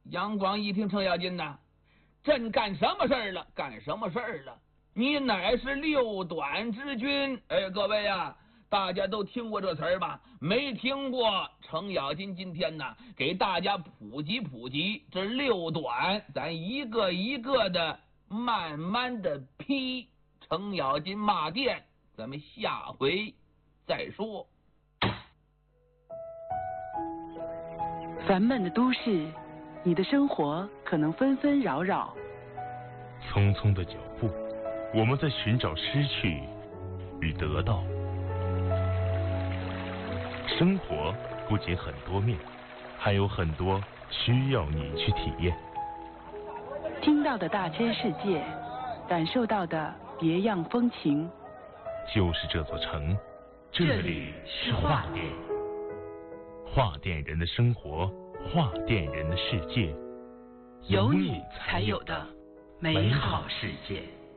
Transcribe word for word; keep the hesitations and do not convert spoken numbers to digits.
杨广一听程咬金呐，朕干什么事儿了？干什么事儿了？你乃是六短之君。哎，各位啊，大家都听过这词儿吧？没听过？程咬金今天呢，给大家普及普及这六短，咱一个一个的慢慢的批。程咬金骂殿，咱们下回再说。 烦闷的都市，你的生活可能纷纷扰扰。 匆匆的脚步，我们在寻找失去与得到。生活不仅很多面，还有很多需要你去体验。 听到的大千世界，感受到的别样风情。 就是这座城，这里是画店。画店人的生活，画店人的世界， 有你才有的美好世界。